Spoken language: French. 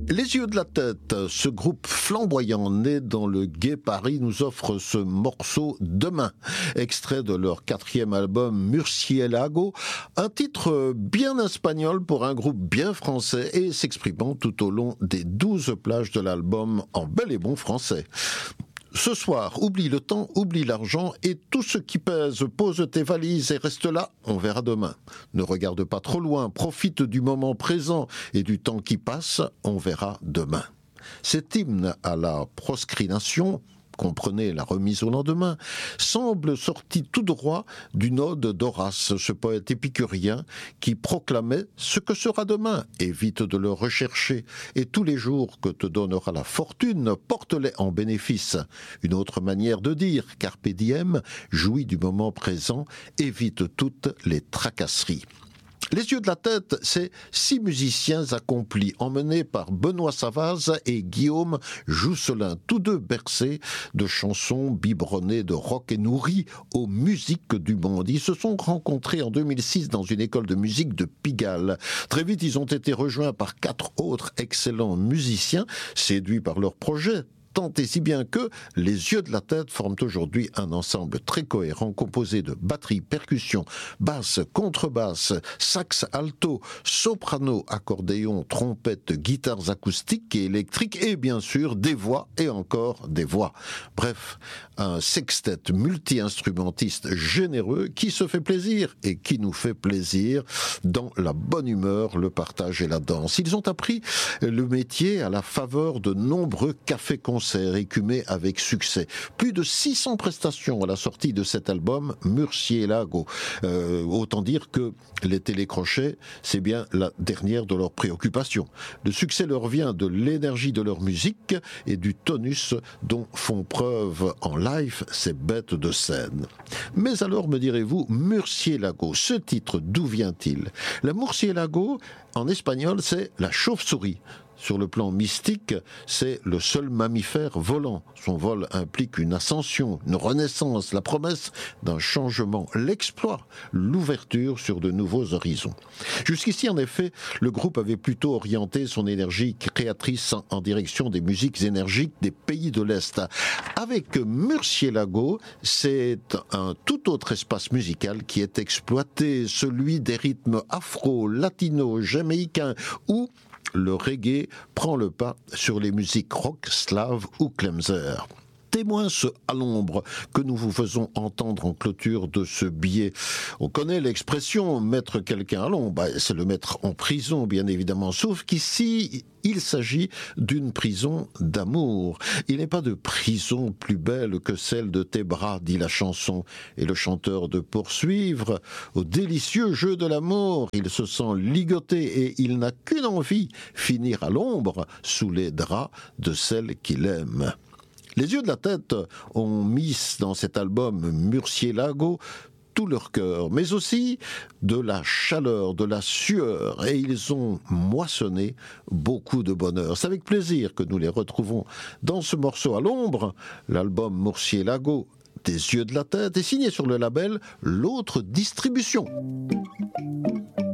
Les yeux de la tête, ce groupe flamboyant né dans le gai Paris nous offre ce morceau Demain, extrait de leur 4e album Murciélago, un titre bien espagnol pour un groupe bien français et s'exprimant tout au long des 12 plages de l'album en bel et bon français. Ce soir, oublie le temps, oublie l'argent et tout ce qui pèse, pose tes valises et reste là, on verra demain. Ne regarde pas trop loin, profite du moment présent et du temps qui passe, on verra demain. Cet hymne à la proscrination, comprenez la remise au lendemain, semble sorti tout droit d'une ode d'Horace, ce poète épicurien qui proclamait ce que sera demain. Évite de le rechercher et tous les jours que te donnera la fortune, porte-les en bénéfice. Une autre manière de dire, carpe diem, jouis du moment présent, évite toutes les tracasseries. Les yeux de la tête, c'est 6 musiciens accomplis, emmenés par Benoît Savaz et Guillaume Jousselin, tous deux bercés de chansons biberonnées de rock et nourris aux musiques du monde. Ils se sont rencontrés en 2006 dans une école de musique de Pigalle. Très vite, ils ont été rejoints par 4 autres excellents musiciens, séduits par leur projet. Tant et si bien que les yeux de la tête forment aujourd'hui un ensemble très cohérent composé de batterie, percussion, basse, contrebasse, sax alto, soprano, accordéon, trompette, guitares acoustiques et électriques et bien sûr des voix et encore des voix. Bref, un sextet multi-instrumentiste généreux qui se fait plaisir et qui nous fait plaisir dans la bonne humeur, le partage et la danse. Ils ont appris le métier à la faveur de nombreux cafés-concerts écumé avec succès. Plus de 600 prestations à la sortie de cet album Murciélago. Autant dire que les télécrochets, c'est bien la dernière de leurs préoccupations. Le succès leur vient de l'énergie de leur musique et du tonus dont font preuve en live ces bêtes de scène. Mais alors, me direz-vous, Murciélago, ce titre, d'où vient-il? La Murciélago, en espagnol, c'est la chauve-souris. Sur le plan mystique, c'est le seul mammifère volant. Son vol implique une ascension, une renaissance, la promesse d'un changement, l'exploit, l'ouverture sur de nouveaux horizons. Jusqu'ici, en effet, le groupe avait plutôt orienté son énergie créatrice en direction des musiques énergiques des pays de l'Est. Avec Murciélago, c'est un tout autre espace musical qui est exploité, celui des rythmes afro, latino, jamaïcains ou le reggae prend le pas sur les musiques rock, slave ou klemzer. Témoin ce à l'ombre que nous vous faisons entendre en clôture de ce billet. On connaît l'expression mettre quelqu'un à l'ombre, c'est le mettre en prison bien évidemment, sauf qu'ici il s'agit d'une prison d'amour. Il n'est pas de prison plus belle que celle de tes bras, dit la chanson, et le chanteur de poursuivre au délicieux jeu de l'amour. Il se sent ligoté et il n'a qu'une envie, finir à l'ombre sous les draps de celle qu'il aime. Les yeux de la tête ont mis dans cet album Murciélago tout leur cœur, mais aussi de la chaleur, de la sueur, et ils ont moissonné beaucoup de bonheur. C'est avec plaisir que nous les retrouvons dans ce morceau à l'ombre. L'album Murciélago des yeux de la tête est signé sur le label L'Autre Distribution.